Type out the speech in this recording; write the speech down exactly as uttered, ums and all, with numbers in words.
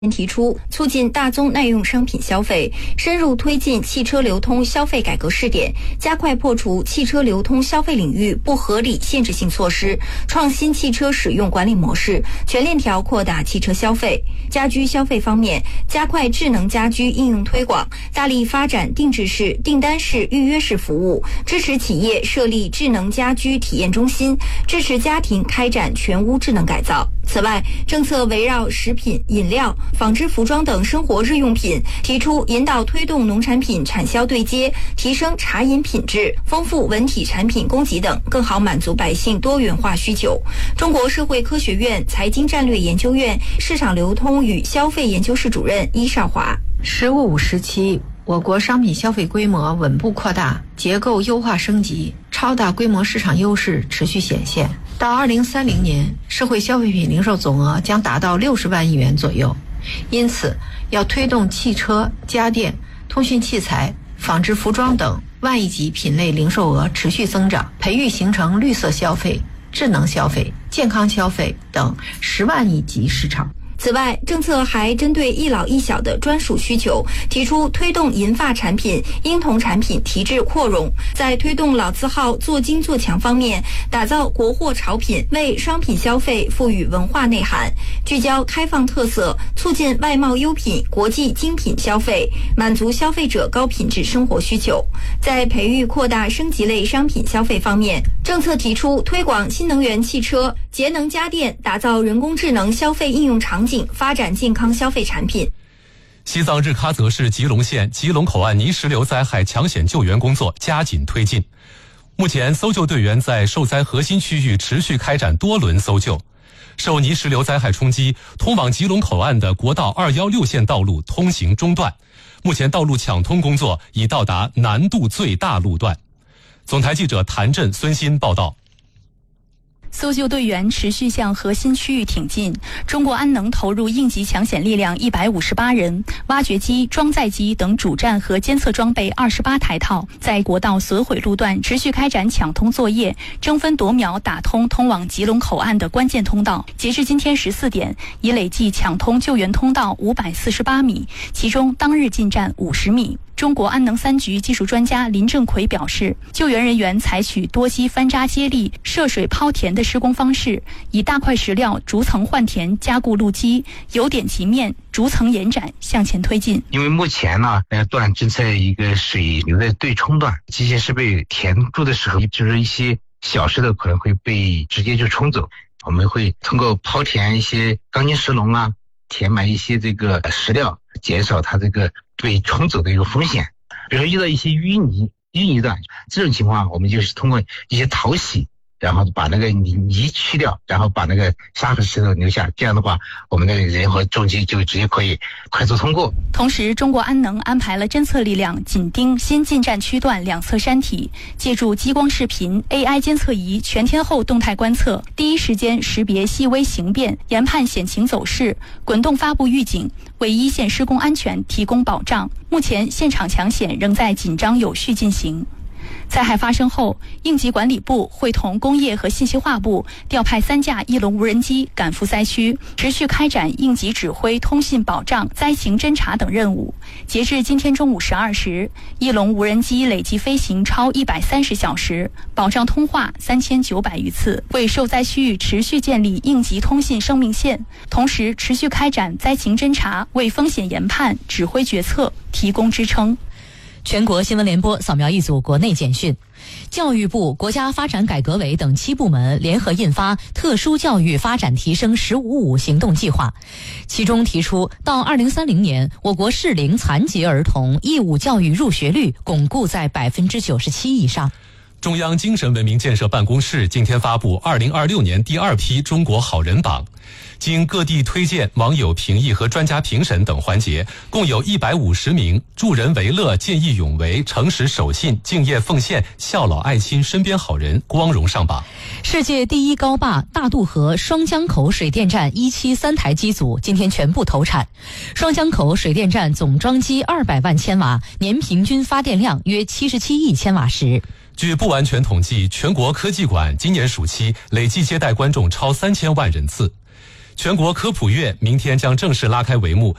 提出促进大宗耐用商品消费，深入推进汽车流通消费改革试点，加快破除汽车流通消费领域不合理限制性措施，创新汽车使用管理模式，全链条扩大汽车消费。家居消费方面，加快智能家居应用推广，大力发展定制式、订单式、预约式服务，支持企业设立智能家居体验中心，支持家庭开展全屋智能改造。此外，政策围绕食品、饮料、纺织服装等生活日用品，提出引导推动农产品产销对接，提升茶饮品质，丰富文体产品供给等，更好满足百姓多元化需求。中国社会科学院财经战略研究院市场流通与消费研究室主任伊少华。 十五五时期，我国商品消费规模稳步扩大，结构优化升级，超大规模市场优势持续显现。到二零三零年，社会消费品零售总额将达到六十万亿元左右。因此，要推动汽车、家电、通讯器材、纺织服装等万亿级品类零售额持续增长，培育形成绿色消费、智能消费、健康消费等十万亿级市场。 此外，政策还针对一老一小的专属需求，提出推动银发产品、婴童产品提质扩容，在推动老字号做精做强方面，打造国货潮品，为商品消费赋予文化内涵，聚焦开放特色，促进外贸优品、国际精品消费，满足消费者高品质生活需求。在培育扩大升级类商品消费方面，政策提出推广新能源汽车、节能家电，打造人工智能消费应用场景，发展健康消费产品。 西藏日喀则市吉隆县吉隆口岸泥石流灾害抢险救援工作加紧推进。目前，搜救队员在受灾核心区域持续开展多轮搜救。受泥石流灾害冲击，通往吉隆口岸的国道二一六线道路通行中断。目前，道路抢通工作已到达难度最大路段。总台记者谭震、孙鑫报道。 搜救队员持续向核心区域挺进，中国安能投入应急抢险力量一百五十八人，挖掘机、装载机等主站和监测装备二十八台套，在国道损毁路段持续开展抢通作业，争分夺秒打通通往吉隆口岸的关键通道。截至今天十四点，已累计抢通救援通道五百四十八米，其中当日进站五十米。中国安能三局技术专家林正奎表示，救援人员采取多机翻扎接力、涉水抛填的施工方式，以大块石料逐层换填加固路基，由点及面，逐层延展向前推进。 因为目前呢，呃，段正在一个水流的对冲段，机械是被填住的时候，就是一些小石头可能会被直接就冲走。我们会通过抛填一些钢筋石笼啊，填满一些这个石料，减少它这个被冲走的一个风险。比如说遇到一些淤泥淤泥段，这种情况我们就是通过一些淘洗，然后把那个泥泥去掉，然后把那个沙和石头留下，这样的话我们的人和重机就直接可以快速通过。 同时，中国安能安排了侦测力量紧盯新进站区段两侧山体，借助激光视频 A I 监测仪全天候动态观测，第一时间识别细微形变，研判险情走势，滚动发布预警，为一线施工安全提供保障。目前现场抢险仍在紧张有序进行。灾害发生后，应急管理部会同工业和信息化部调派三架翼龙无人机赶赴灾区，持续开展应急指挥、通信保障、灾情侦察等任务。截至今天中午十二时，翼龙无人机累计飞行超一百三十小时，保障通话三千九百余次，为受灾区域持续建立应急通信生命线，同时持续开展灾情侦察，为风险研判、指挥决策提供支撑。 全国新闻联播扫描一组国内简讯。教育部、国家发展改革委等七部门联合印发《特殊教育发展提升“十五五”行动计划》，其中提出，到二零三零年，我国适龄残疾儿童义务教育入学率巩固在百分之九十七以上。 中央精神文明建设办公室今天发布二零二六年第二批中国好人榜，经各地推荐、网友评议和专家评审等环节，共有一百五十名助人为乐、见义勇为、诚实守信、敬业奉献、孝老爱亲身边好人光荣上榜。 世界第一高坝大渡河双江口水电站一期三台机组今天全部投产。双江口水电站总装机二百万千瓦，年平均发电量约七十七亿千瓦时。 据不完全统计，全国科技馆今年暑期累计接待观众超三千万人次。 全国科普月明天将正式拉开帷幕，